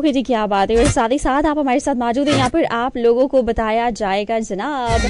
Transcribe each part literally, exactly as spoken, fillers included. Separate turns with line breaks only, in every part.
Okay जी, क्या बात है। और साथ ही साथ आप हमारे साथ मौजूद हैं, यहाँ पर आप लोगों को बताया जाएगा जनाब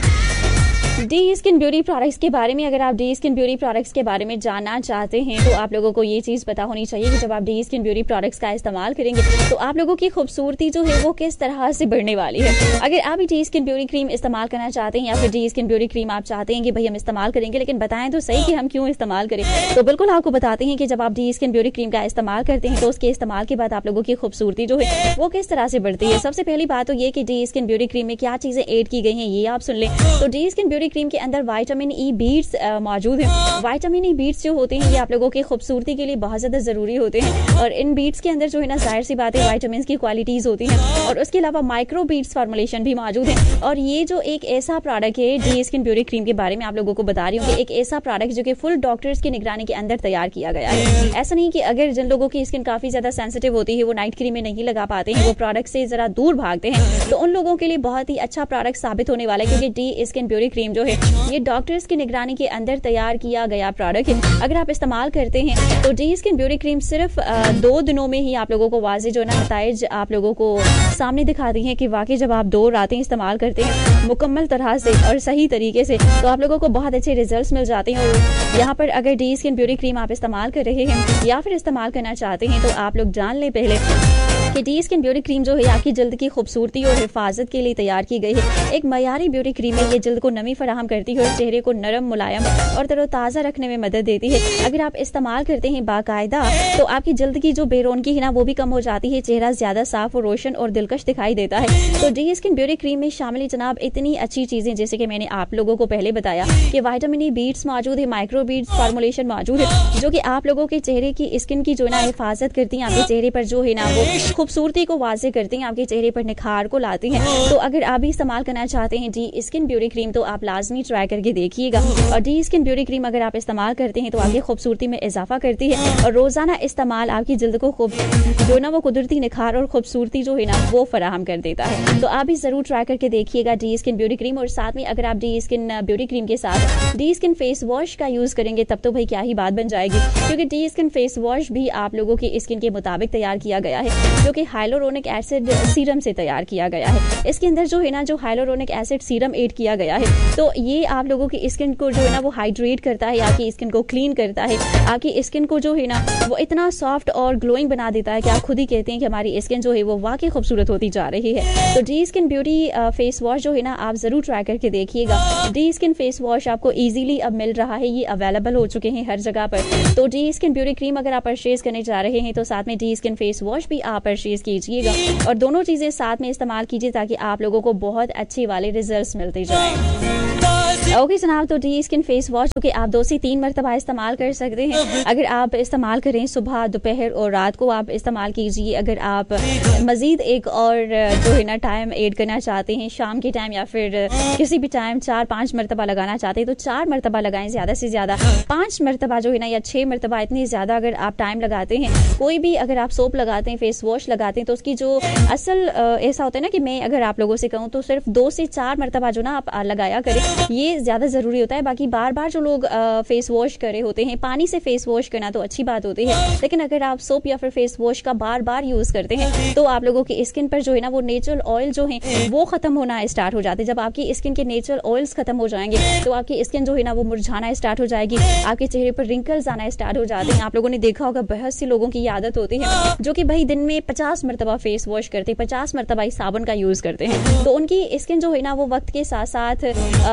डी स्किन ब्यूटी प्रोडक्ट्स के बारे में। अगर आप डी स्किन ब्यूटी प्रोडक्ट्स के बारे में जानना चाहते हैं तो आप लोगों को ये चीज़ पता होनी चाहिए कि जब आप डी स्किन ब्यूटी प्रोडक्ट्स का इस्तेमाल करेंगे तो आप लोगों की खूबसूरती जो है वो किस तरह से बढ़ने वाली है। अगर आप डी स्किन ब्यूटी क्रीम इस्तेमाल करना चाहते हैं या फिर डी स्किन ब्यूटी क्रीम आप चाहते हैं कि भाई हम इस्तेमाल करेंगे, लेकिन बताएं तो सही कि हम क्यों इस्तेमाल करें, तो बिल्कुल आपको बताते हैं कि जब आप डी स्किन ब्यूटी क्रीम का इस्तेमाल करते हैं तो उसके इस्तेमाल के बाद आप लोगों की खूबसूरती जो है वो किस तरह से बढ़ती है। सबसे पहली बात तो ये कि डी स्किन ब्यूटी क्रीम में क्या चीज़ें ऐड की गई हैं ये आप सुन लें। तो डी स्किन ब्यूटी क्रीम के अंदर विटामिन ई बीड्स मौजूद हैं। विटामिन ई बीड्स जो होते हैं ये आप लोगों की खूबसूरती के लिए बहुत ज़्यादा ज़रूरी होते हैं और इन बीड्स के अंदर जो है ना जाहिर सी बात है विटामिन की क्वालिटीज़ होती हैं और उसके अलावा माइक्रो बीड्स फॉर्मुलेशन भी मौजूद है। और ये जो एक ऐसा प्रोडक्ट है डी स्किन ब्यूटी क्रीम के बारे में आप लोगों को बता रही हूँ कि एक ऐसा प्रोडक्ट जो कि फुल डॉक्टर्स की निगरानी के अंदर तैयार किया गया है। ऐसा नहीं कि अगर जिन लोगों की स्किन काफ़ी ज़्यादा सेंसिटिव होती है वो नाइट क्रीम में नहीं लगा पाते हैं, वो प्रोडक्ट से ज़रा दूर भागते हैं, तो उन लोगों के लिए बहुत ही अच्छा प्रोडक्ट साबित होने वाला है क्योंकि डी स्किन ब्यूटी क्रीम जो है ये डॉक्टर्स की निगरानी के अंदर तैयार किया गया प्रोडक्ट है। अगर आप इस्तेमाल करते हैं तो डी स्किन ब्यूटी क्रीम सिर्फ दो दिनों में ही आप लोगों को वाज़े जो ना नताइज आप लोगों को सामने दिखाती हैं कि वाकई जब आप दो रातें इस्तेमाल करते हैं मुकम्मल तरह से और सही तरीके से तो आप लोगों को बहुत अच्छे रिजल्ट्स मिल जाते हैं। और यहाँ पर अगर डी स्किन ब्यूटी क्रीम आप इस्तेमाल कर रहे हैं या फिर इस्तेमाल करना चाहते हैं तो आप लोग जान लें पहले कि डी स्किन ब्यूटी क्रीम जो है आपकी जल्द की खूबसूरती और हिफाजत के लिए तैयार की गई है। एक मयारी ब्यूटी क्रीम है, ये जल्द को नमी फराहम करती है और चेहरे को नरम मुलायम और तरोताज़ा रखने में मदद देती है। अगर आप इस्तेमाल करते हैं बाकायदा तो आपकी जल्द की जो बेरौनकी है ना वो भी कम हो जाती है, चेहरा ज़्यादा साफ और रोशन और दिलकश दिखाई देता है। तो डी स्किन ब्यूटी क्रीम में शामिल जनाब इतनी अच्छी चीज़ें जैसे कि मैंने आप लोगों को पहले बताया कि विटामिन ई बीड्स मौजूद है, माइक्रो बीड्स फॉर्मुलेशन मौजूद है जो कि आप लोगों के चेहरे की स्किन की जो है ना हिफाजत करती हैं, आपके चेहरे पर जो है ना वो खूबसूरती को वाज़े करती हैं, आपके चेहरे पर निखार को लाती हैं। तो अगर आप भी इस्तेमाल करना चाहते हैं डी स्किन ब्यूटी क्रीम तो आप लाजमी ट्राई करके देखिएगा। और डी स्किन ब्यूटी क्रीम अगर आप इस्तेमाल करते हैं तो आपकी खूबसूरती में इजाफा करती है और रोज़ाना इस्तेमाल आपकी जल्द को खूब जो ना वो कुदरती निखार और खूबसूरती जो है ना वो फराहम कर देता है। तो आप भी ज़रूर ट्राई करके देखिएगा डी स्किन ब्यूटी क्रीम। और साथ में अगर आप डी स्किन ब्यूटी क्रीम के साथ डी स्किन फेस वॉश का यूज़ करेंगे तब तो भाई क्या ही बात बन जाएगी, क्योंकि डी स्किन फेस वॉश भी आप लोगों की स्किन के मुताबिक तैयार किया गया है जो कि हाइलोरोनिक एसिड सीरम से तैयार किया गया है। इसके अंदर जो है ना जो हाइलोरोनिक एसिड सीरम ऐड किया गया है तो ये आप लोगों की स्किन को जो है ना वो हाइड्रेट करता है, आपकी स्किन को क्लीन करता है, आपकी स्किन को जो है ना वो इतना सॉफ्ट और ग्लोइंग बना देता है कि आप खुद ही कहते हैं कि हमारी स्किन जो है वो वाकई खूबसूरत होती जा रही है। तो D skin beauty face wash जो है ना आप ज़रूर ट्राई करके देखिएगा। डी स्किन फेस वॉश आपको ईजिली अब मिल रहा है, ये अवेलेबल हो चुके हैं हर जगह पर। तो डी स्किन ब्यूटी क्रीम अगर आप परचेज करने जा रहे हैं तो साथ में डी स्किन फेस वॉश भी आप परचेज कीजिएगा और दोनों चीज़ें साथ में इस्तेमाल कीजिए ताकि आप लोगों को बहुत अच्छे वाले रिजल्ट्स मिलते जाएं। ओके जनाब, तो डी स्किन फेस वॉश जो कि आप दो से तीन मरतबा इस्तेमाल कर सकते हैं। अगर आप इस्तेमाल करें सुबह, दोपहर और रात को आप इस्तेमाल कीजिए। अगर आप मज़ीद एक और जो है ना टाइम ऐड करना चाहते हैं शाम के टाइम या फिर किसी भी टाइम चार पाँच मरतबा लगाना चाहते हैं तो चार मरतबा लगाएं, ज़्यादा से ज़्यादा पाँच मरतबा जो है ना या छः मरतबा, इतनी ज़्यादा अगर आप टाइम लगाते हैं। कोई भी अगर आप सोप लगाते हैं, फेस वॉश लगाते हैं तो उसकी जो असल ऐसा होता है ना कि मैं अगर आप लोगों से कहूँ तो सिर्फ दो से चार मरतबा जो ना आप लगाया करें, ये ज़्यादा ज़रूरी होता है। बाकी बार बार जो लोग फेस वॉश कर रहे होते हैं, पानी से फेस वॉश करना तो अच्छी बात होती है, लेकिन अगर आप सोप या फिर फेस वॉश का बार बार यूज़ करते हैं तो आप लोगों की स्किन पर जो है ना वो नेचुरल ऑयल जो है वो ख़त्म होना स्टार्ट हो जाते हैं। जब आपकी स्किन के नेचुरल ऑयल्स खत्म हो जाएंगे तो आपकी स्किन जो है ना वो मुरझाना स्टार्ट हो जाएगी, आपके चेहरे पर रिंकल्स आना स्टार्ट हो जाते हैं। आप लोगों ने देखा होगा बहुत सी लोगों की आदत होती है जो कि भाई दिन में पचास मरतबा फेस वॉश करते हैं, पचास मरतबा साबुन का यूज़ करते हैं, तो उनकी स्किन जो है ना वो वक्त के साथ साथ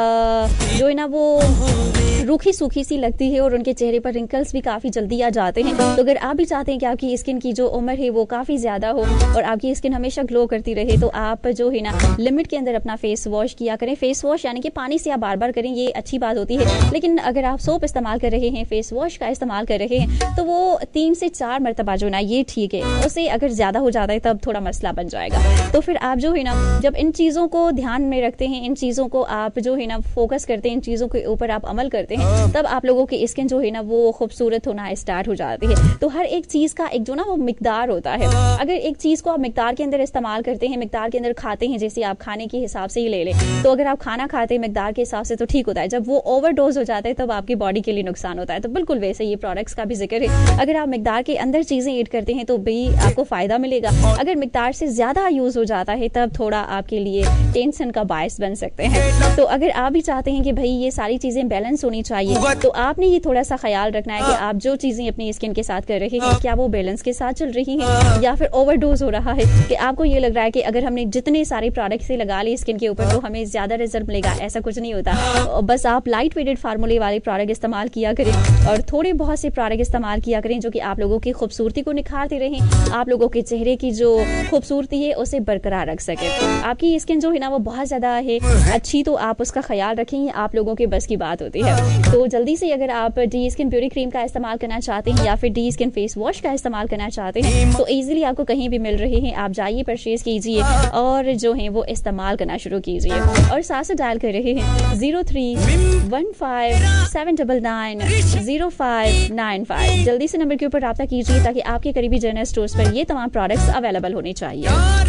जो है ना वो रूखी सूखी सी लगती है और उनके चेहरे पर रिंकल्स भी काफ़ी जल्दी आ जाते हैं। तो अगर आप भी चाहते हैं कि आपकी स्किन की जो उम्र है वो काफ़ी ज़्यादा हो और आपकी स्किन हमेशा ग्लो करती रहे तो आप जो है ना लिमिट के अंदर अपना फेस वॉश किया करें। फेस वॉश यानी कि पानी से आप बार बार करें, ये अच्छी बात होती है, लेकिन अगर आप सोप इस्तेमाल कर रहे हैं, फेस वॉश का इस्तेमाल कर रहे हैं तो वो तीन से चार मरतबा जो ना ये ठीक है। उससे अगर ज़्यादा हो जाता है तब थोड़ा मसला बन जाएगा। तो फिर आप जो है ना जब इन चीज़ों को ध्यान में रखते हैं, इन चीज़ों को आप जो है ना फोकस करते हैं, इन चीज़ों के ऊपर आप अमल करते हैं, तब आप लोगों की स्किन जो है ना वो खूबसूरत होना स्टार्ट हो जाती है। तो हर एक चीज़ का एक जो ना वो मिकदार होता है। अगर एक चीज़ को आप मिकदार के अंदर इस्तेमाल करते हैं, मिकदार के अंदर खाते हैं, जैसे आप खाने के हिसाब से ही ले लें, तो अगर आप खाना खाते हैं मिकदार के हिसाब से तो ठीक होता है, जब वो ओवरडोज हो जाता है तब आपकी बॉडी के लिए नुकसान होता है। तो बिल्कुल वैसे ये प्रोडक्ट्स का भी जिक्र है, अगर आप मिकदार के अंदर चीज़ें ऐड करते हैं तो भी आपको फ़ायदा मिलेगा। अगर मिकदार से ज़्यादा यूज़ हो जाता है तब थोड़ा आपके लिए टेंशन का बायस बन सकते हैं। तो अगर आप भी चाहते हैं कि भाई ये सारी चीज़ें बैलेंस होनी चाहिए, तो आपने ये थोड़ा सा ख्याल रखना है कि आप जो चीज़ें अपनी स्किन के साथ कर रहे हैं क्या वो बैलेंस के साथ चल रही हैं या फिर ओवरडोज हो रहा है, कि आपको ये लग रहा है कि अगर हमने जितने सारे प्रोडक्ट से लगा लिए स्किन के ऊपर तो हमें ज़्यादा रिजल्ट मिलेगा। ऐसा कुछ नहीं होता। बस आप लाइट वेटेड फार्मूले वाले प्रोडक्ट इस्तेमाल किया करें और थोड़े बहुत से प्रोडक्ट इस्तेमाल किया करें जो कि आप लोगों की खूबसूरती को निखारते रहें, आप लोगों के चेहरे की जो खूबसूरती है उसे बरकरार रख सके। आपकी स्किन जो है ना वो बहुत ज़्यादा है अच्छी, तो आप उसका ख्याल रखें, ये आप लोगों के बस की बात होती है। तो जल्दी से अगर आप डी स्किन ब्यूटी क्रीम का इस्तेमाल करना चाहते हैं या फिर डी स्किन फेस वॉश का इस्तेमाल करना चाहते हैं तो ईजिली आपको कहीं भी मिल रहे हैं, आप जाइए परचेज कीजिए और जो है वो इस्तेमाल करना शुरू कीजिए। और साथ से डायल कर रहे हैं zero three one five seven double nine zero five nine five. जल्दी से नंबर के ऊपर रब्ता कीजिए ताकि आपके करीबी जनरल स्टोर्स पर ये तमाम प्रोडक्ट्स अवेलेबल होने चाहिए।